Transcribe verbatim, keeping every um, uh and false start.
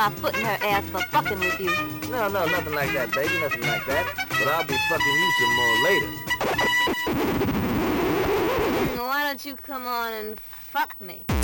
my foot in her ass for fucking with you. No, no, nothing like that, baby, nothing like that. But I'll be fucking you some more later. Why don't you come on and fuck me?